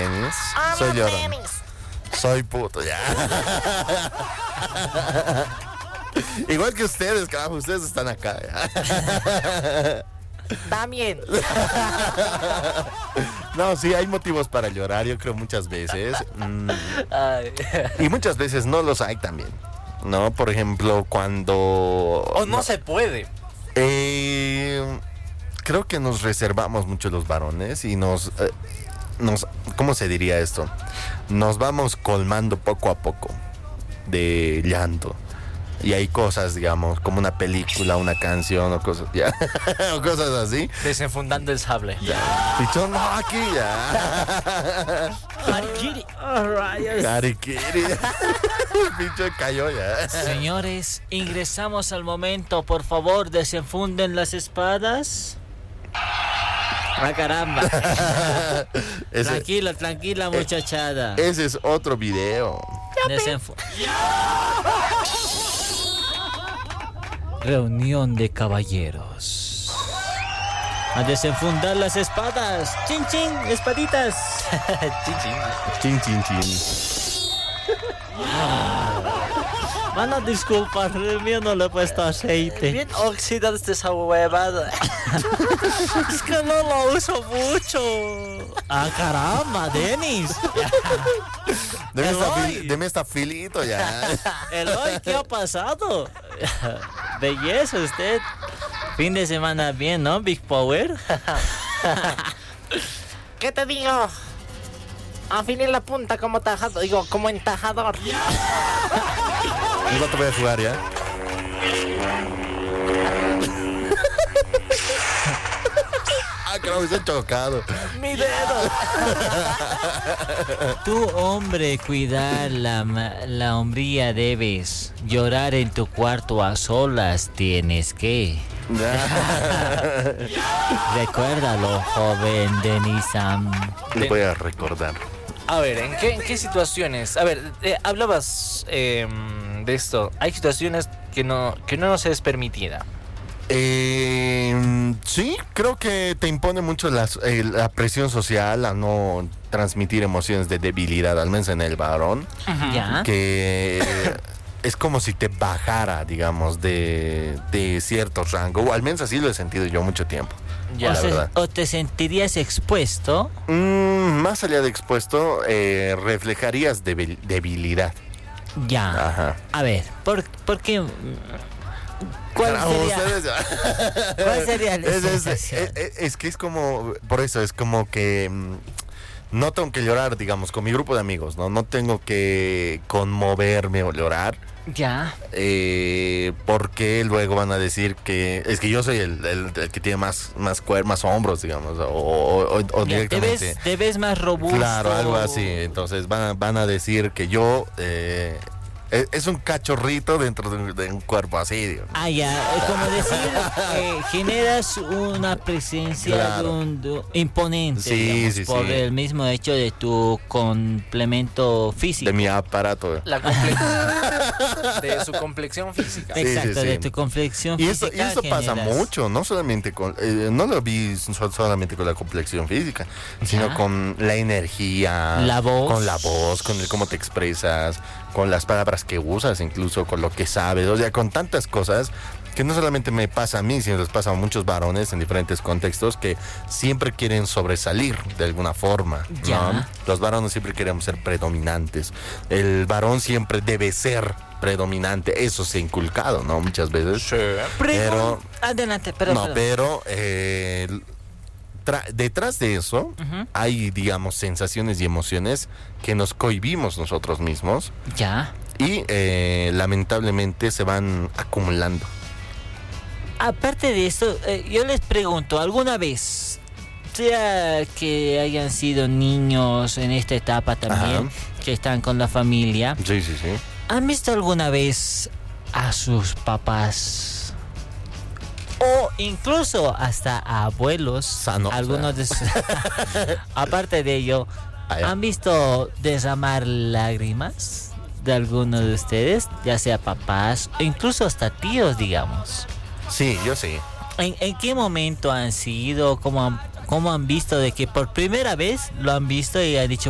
Denis. Soy llorón. Soy puto, ya. Igual que ustedes, carajo, ustedes están acá. También. No, sí, hay motivos para llorar, yo creo muchas veces. Y muchas veces no los hay también. ¿No? Por ejemplo, cuando... O no se puede. Creo que nos reservamos mucho los varones y nos ¿cómo se diría esto? Nos vamos colmando poco a poco de llanto. Y hay cosas, digamos, como una película, una canción o cosas, ¿ya? O cosas así. Desenfundando el sable. Ya. Pichón, no, aquí ya. Harikiri. Harikiri. El pichón cayó ya. Señores, ingresamos al momento. Por favor, desenfunden las espadas. ¡Ah, caramba! Tranquila, muchachada. Ese es otro video. Reunión de caballeros. A desenfundar las espadas. ¡Chin, chin! ¡Espaditas! Chin, chin, chin. Van a disculpar, el mío no le he puesto aceite. Bien oxidada esa huevada. Es que no lo uso mucho. ¡Ah, caramba, Denis! Deme esta filito ya. Eloy, ¿qué ha pasado? Belleza usted. Fin de semana bien, ¿no? Big Power. ¿Qué te digo? Afilé la punta como tajador. Digo, como entajador. No te voy a jugar ya. Ah, creo que se ha chocado. Mi dedo. Tú, hombre, cuidar la hombría debes. Llorar en tu cuarto a solas tienes que. Recuérdalo, joven Denisam. Le voy a recordar. A ver, ¿en qué situaciones? A ver, hablabas de esto. Hay situaciones que no nos es permitida. Sí, creo que te impone mucho la presión social a no transmitir emociones de debilidad, al menos en el varón. ¿Ya? Que es como si te bajara, digamos, de cierto rango, o al menos así lo he sentido yo mucho tiempo. Ya, ¿O te sentirías expuesto? Más allá de expuesto, reflejarías debilidad. Ya. Ajá. A ver, ¿por qué? ¿Cuál sería la sensación? Es que es como, por eso, es como que no tengo que llorar, digamos, con mi grupo de amigos, ¿no? No tengo que conmoverme o llorar. Ya. Porque luego van a decir que es que yo soy el que tiene más hombros, digamos, o Ya, directamente. te ves más robusto. Claro, algo así. Entonces van a decir que yo es un cachorrito dentro de un cuerpo así, digamos. Ah, ya, como decir, generas una presencia Claro. imponente, Sí, digamos, sí, por sí. el mismo hecho de tu complemento físico. De mi aparato. De su complexión física. Exacto, sí. de tu complexión Y física. eso pasa generas. mucho, no solamente con, no lo vi solamente con la complexión física, sino con la energía, La voz. con la voz, con el cómo te expresas, con las palabras que usas, incluso con lo que sabes, o sea, con tantas cosas que no solamente me pasa a mí, sino les pasa a muchos varones en diferentes contextos que siempre quieren sobresalir de alguna forma, ¿no? Ya. Los varones siempre queremos ser predominantes. El varón siempre debe ser predominante. Eso se ha inculcado, ¿no? Muchas veces. Sí. Pero Adelante, pero... no, pero detrás de eso hay, digamos, sensaciones y emociones que nos cohibimos nosotros mismos Ya. y lamentablemente se van acumulando. Aparte de esto, yo les pregunto, ¿alguna vez, sea que hayan sido niños en esta etapa también, que están con la familia, Sí, sí, sí. ¿han visto alguna vez a sus papás o incluso hasta a abuelos, Sanos, algunos de sus, aparte de ello, han visto derramar lágrimas de algunos de ustedes, ya sea papás o incluso hasta tíos, digamos? Sí, yo sí. ¿En qué momento han sido? ¿Cómo han visto de que por primera vez lo han visto y han dicho,